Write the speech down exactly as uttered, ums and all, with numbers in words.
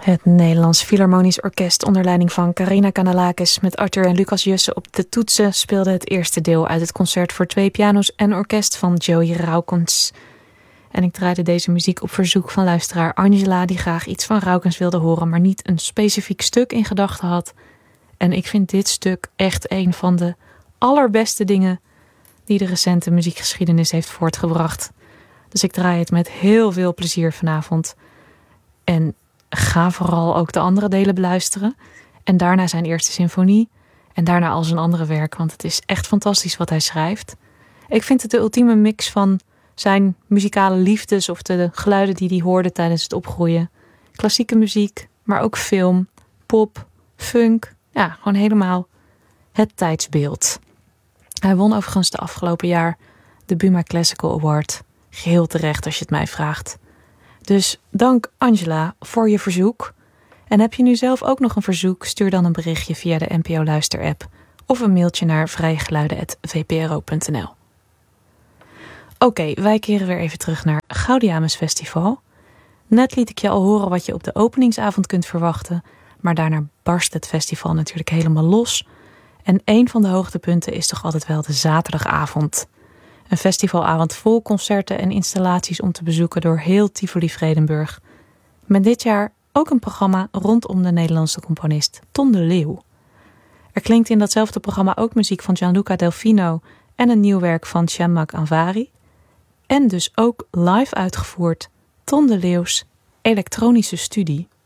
Het Nederlands Philharmonisch Orkest onder leiding van Carina Kanellakis met Arthur en Lucas Jussen op de toetsen speelde het eerste deel uit het concert voor twee piano's en orkest van Joey Raukens. En ik draaide deze muziek op verzoek van luisteraar Angela, die graag iets van Raukens wilde horen, maar niet een specifiek stuk in gedachten had. En ik vind dit stuk echt een van de allerbeste dingen die de recente muziekgeschiedenis heeft voortgebracht. Dus ik draai het met heel veel plezier vanavond. En ga vooral ook de andere delen beluisteren. En daarna zijn eerste symfonie. En daarna al zijn andere werk, want het is echt fantastisch wat hij schrijft. Ik vind het de ultieme mix van zijn muzikale liefdes of de geluiden die hij hoorde tijdens het opgroeien. Klassieke muziek, maar ook film, pop, funk. Ja, gewoon helemaal het tijdsbeeld. Hij won overigens de afgelopen jaar de Buma Classical Award. Geheel terecht als je het mij vraagt. Dus dank Angela voor je verzoek. En heb je nu zelf ook nog een verzoek? Stuur dan een berichtje via de N P O Luister app of een mailtje naar vrijegeluiden apenstaartje v p r o punt n l. Oké, okay, wij keren weer even terug naar Gaudiamus Festival. Net liet ik je al horen wat je op de openingsavond kunt verwachten, maar daarna barst het festival natuurlijk helemaal los. En een van de hoogtepunten is toch altijd wel de zaterdagavond. Een festivalavond vol concerten en installaties om te bezoeken door heel Tivoli-Vredenburg. Met dit jaar ook een programma rondom de Nederlandse componist Ton de Leeuw. Er klinkt in datzelfde programma ook muziek van Gianluca Delfino en een nieuw werk van Chamak Anvari. En dus ook live uitgevoerd Ton de Leeuws elektronische studie.